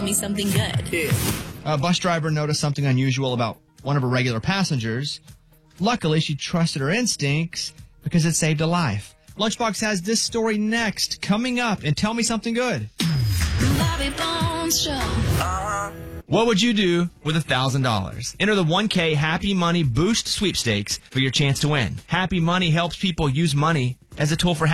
me something good. A bus driver noticed something unusual about one of her regular passengers. Luckily, she trusted her instincts because it saved a life. Lunchbox has this story next, coming up, and Tell Me Something Good. Bobby Bones Show. What would you do with $1,000? Enter the 1K Happy Money Boost sweepstakes for your chance to win. Happy Money helps people use money as a tool for